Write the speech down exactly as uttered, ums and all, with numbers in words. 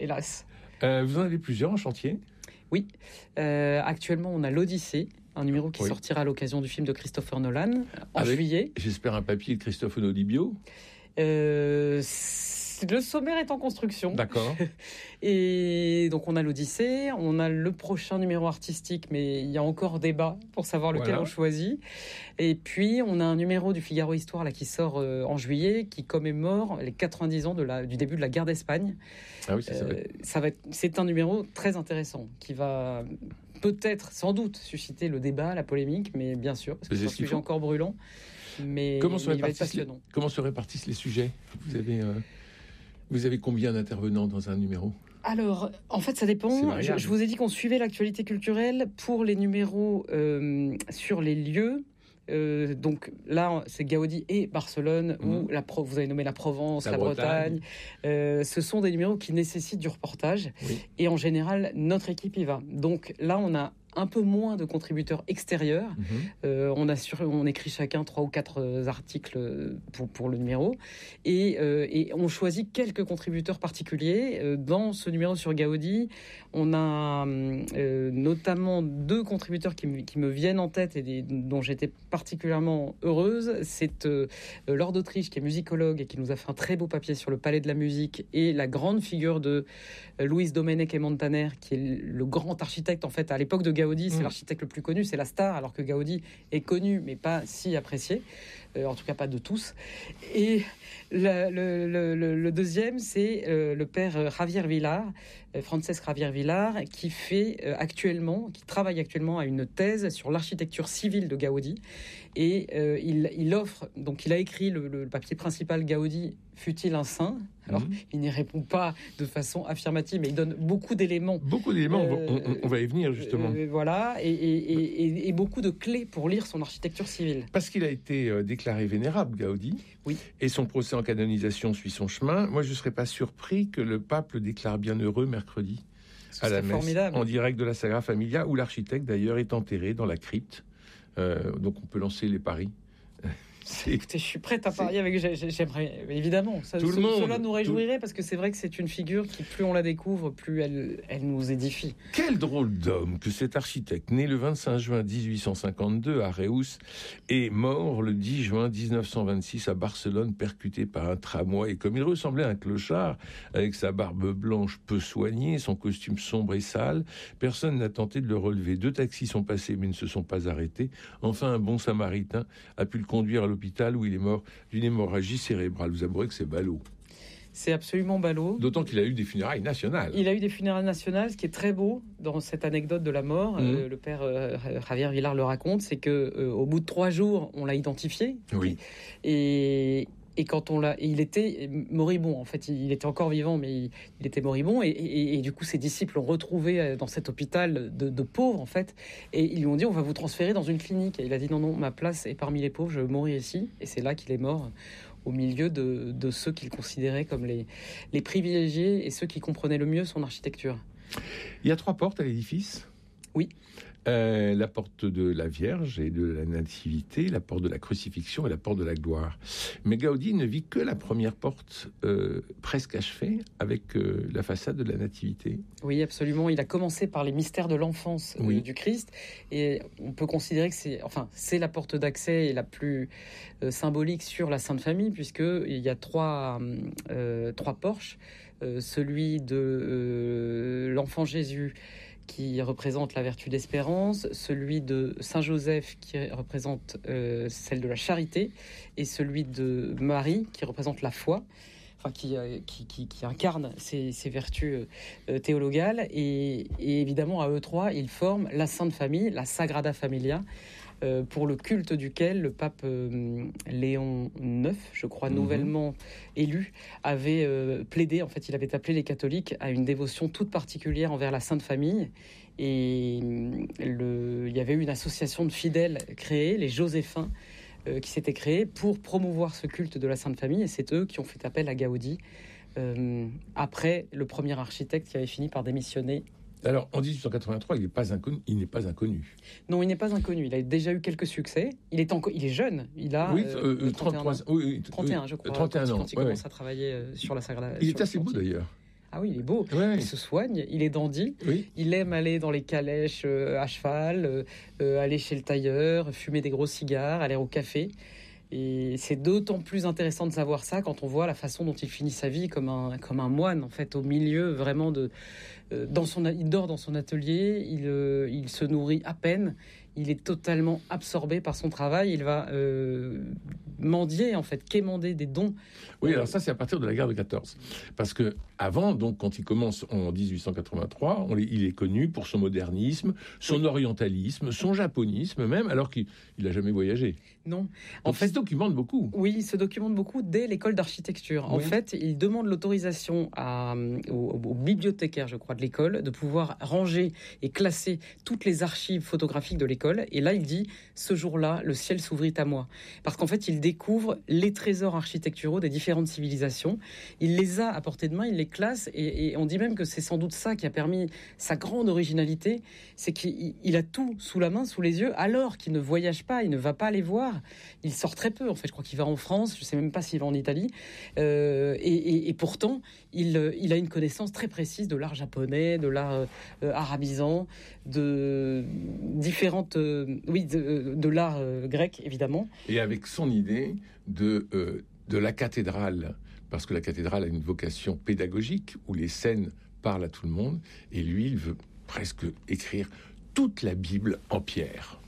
hélas. Euh, vous en avez plusieurs en chantier ? Oui. Euh, actuellement, on a l'Odyssée, un numéro qui oui. sortira à l'occasion du film de Christopher Nolan en Avec, juillet. J'espère un papier de Christophe Onodibio. Euh, le sommaire est en construction. D'accord. Et donc on a l'Odyssée, on a le prochain numéro artistique, mais il y a encore débat pour savoir lequel voilà. on choisit. Et puis on a un numéro du Figaro Histoire là qui sort euh, en juillet, qui commémore les quatre-vingt-dix ans de la, du début de la guerre d'Espagne. Ah oui, c'est ça. Euh, ça va être, c'est un numéro très intéressant qui va peut-être, sans doute, susciter le débat, la polémique, mais bien sûr, parce que c'est, c'est un sujet faut. encore brûlant. Mais, comment se mais il va être passionnant. Les, comment se répartissent les sujets ? Vous avez, euh, vous avez combien d'intervenants dans un numéro ? Alors, en fait, ça dépend. Je, je vous ai dit qu'on suivait l'actualité culturelle pour les numéros euh, sur les lieux. Euh, donc là, c'est Gaudi et Barcelone, mmh. ou la Pro- vous avez nommé la Provence, la, la Bretagne. Bretagne. Euh, ce sont des numéros qui nécessitent du reportage. Oui. Et en général, notre équipe y va. Donc là, on a un peu moins de contributeurs extérieurs. Mmh. Euh, on, assure, on écrit chacun trois ou quatre euh, articles pour, pour le numéro. Et, euh, et on choisit quelques contributeurs particuliers. Euh, dans ce numéro sur Gaudi, on a euh, notamment deux contributeurs qui, m- qui me viennent en tête et des, dont j'étais particulièrement heureuse. C'est euh, Laure d'Autriche, qui est musicologue et qui nous a fait un très beau papier sur le Palais de la musique, et la grande figure de euh, Luis Domènech et Montaner, qui est le grand architecte, en fait, à l'époque de Gaudi, c'est mmh. l'architecte le plus connu, c'est la star, alors que Gaudi est connu, mais pas si apprécié, euh, en tout cas pas de tous. Et le, le, le, le deuxième, c'est euh, le père Javier Villar, euh, Francesc Javier Villar, qui fait euh, actuellement, qui travaille actuellement à une thèse sur l'architecture civile de Gaudi, et euh, il, il offre, donc il a écrit le, le papier principal Gaudi, fut-il un saint ? Alors, mmh. il n'y répond pas de façon affirmative, mais il donne beaucoup d'éléments. Beaucoup d'éléments, euh, on, on, on va y venir justement. Euh, voilà, et, et, et, et beaucoup de clés pour lire son architecture civile. Parce qu'il a été euh, déclaré vénérable, Gaudi, oui. et son procès en canonisation suit son chemin. Moi, je ne serais pas surpris que le pape le déclare bienheureux mercredi à la messe, formidable. En direct de la Sagrada Familia, où l'architecte d'ailleurs est enterré dans la crypte. Euh, donc on peut lancer les paris. C'est... Écoutez, je suis prête à parier avec. J'aimerais évidemment. Ça, tout ce, le monde, cela nous réjouirait tout... parce que c'est vrai que c'est une figure qui, plus on la découvre, plus elle, elle nous édifie. Quel drôle d'homme que cet architecte, né le vingt-cinq juin dix-huit cent cinquante-deux à Reus et mort le dix juin dix-neuf cent vingt-six à Barcelone, percuté par un tramway. Et comme il ressemblait à un clochard, avec sa barbe blanche peu soignée, son costume sombre et sale, personne n'a tenté de le relever. Deux taxis sont passés mais ne se sont pas arrêtés. Enfin, un bon samaritain a pu le conduire à l'hôpital où il est mort d'une hémorragie cérébrale. Vous avouerez que c'est ballot. C'est absolument ballot. D'autant qu'il a eu des funérailles nationales. Il a eu des funérailles nationales. Ce qui est très beau dans cette anecdote de la mort, mmh. euh, le père euh, Javier Villar le raconte, c'est que euh, au bout de trois jours, on l'a identifié. Oui. Et Et quand on l'a, et il était moribond. En fait, il était encore vivant, mais il, il était moribond. Et, et, et du coup, ses disciples l'ont retrouvé dans cet hôpital de, de pauvres, en fait. Et ils lui ont dit, on va vous transférer dans une clinique. Et il a dit, non, non, ma place est parmi les pauvres. Je veux mourir ici. Et c'est là qu'il est mort, au milieu de, de ceux qu'il considérait comme les, les privilégiés et ceux qui comprenaient le mieux son architecture. Il y a trois portes à l'édifice. Oui. Euh, la porte de la Vierge et de la Nativité, la porte de la Crucifixion et la porte de la Gloire. Mais Gaudi ne vit que la première porte euh, presque achevée avec euh, la façade de la Nativité. Oui, absolument. Il a commencé par les mystères de l'enfance oui. euh, du Christ, et on peut considérer que c'est, enfin, c'est la porte d'accès et la plus euh, symbolique sur la Sainte Famille, puisque il y a trois euh, trois porches, euh, celui de euh, l'enfant Jésus, qui représente la vertu d'espérance, celui de Saint-Joseph qui représente euh, celle de la charité, et celui de Marie qui représente la foi, enfin qui, euh, qui, qui, qui incarne ces, ces vertus euh, théologales. Et, et évidemment, à eux trois, ils forment la Sainte Famille, la Sagrada Familia, euh, pour le culte duquel le pape euh, Léon neuf, je crois, mmh. nouvellement élu, avait euh, plaidé, en fait, il avait appelé les catholiques à une dévotion toute particulière envers la Sainte Famille. Et le, il y avait eu une association de fidèles créée, les Joséphin, euh, qui s'était créée pour promouvoir ce culte de la Sainte Famille. Et c'est eux qui ont fait appel à Gaudi, euh, après le premier architecte qui avait fini par démissionner. Alors, en dix-huit cent quatre-vingt-trois, il n'est pas inconnu. Il n'est pas inconnu. Non, il n'est pas inconnu. Il a déjà eu quelques succès. Il est, en... il est jeune. Il a oui, euh, euh, trente et un ans. Oui, oui, trente et un, je crois. trente et un quand, ans. Quand il ouais, commence ouais. à travailler euh, sur la Sagrada. Il est assez beau, d'ailleurs. Ah oui, il est beau. Ouais. Il se soigne, il est dandy. Oui. Il aime aller dans les calèches euh, à cheval, euh, euh, aller chez le tailleur, fumer des gros cigares, aller au café. Et c'est d'autant plus intéressant de savoir ça quand on voit la façon dont il finit sa vie comme un, comme un moine, en fait, au milieu vraiment de... Euh, dans son, il dort dans son atelier, il, euh, il se nourrit à peine, il est totalement absorbé par son travail, il va euh, mendier, en fait, quémander des dons. Oui, alors ça, c'est à partir de la guerre de quatorze. Parce que avant, donc, quand il commence en dix-huit cent quatre-vingt-trois, on, il est connu pour son modernisme, son oui. orientalisme, son japonisme même, alors qu'il n'a jamais voyagé. Non. En donc, fait, il se documente beaucoup. Oui, il se documente beaucoup dès l'école d'architecture. Oui. En fait, il demande l'autorisation à, au, au bibliothécaire, je crois, de l'école, de pouvoir ranger et classer toutes les archives photographiques de l'école. Et là, il dit, ce jour-là, le ciel s'ouvrit à moi. Parce qu'en fait, il découvre les trésors architecturaux des différentes civilisations. Il les a à portée de main, il les classe. Et, et on dit même que c'est sans doute ça qui a permis sa grande originalité. C'est qu'il il a tout sous la main, sous les yeux, alors qu'il ne voyage pas, il ne va pas les voir. Il sort très peu, en fait. Je crois qu'il va en France, je ne sais même pas s'il va en Italie. Euh, et, et, et pourtant, il, il a une connaissance très précise de l'art japonais, de l'art euh, arabisant, de différentes... Euh, oui, de, de l'art euh, grec, évidemment. Et avec son idée de, euh, de la cathédrale, parce que la cathédrale a une vocation pédagogique, où les scènes parlent à tout le monde, et lui, il veut presque écrire toute la Bible en pierre.